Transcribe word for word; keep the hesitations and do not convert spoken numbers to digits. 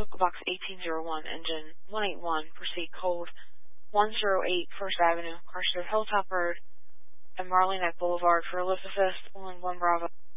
Local Box eighteen oh one, Engine one eighty-one, proceed code one oh eight First Avenue, Carson Hilltop Road, and Marley Neck Boulevard for Elizabeth, one one Bravo.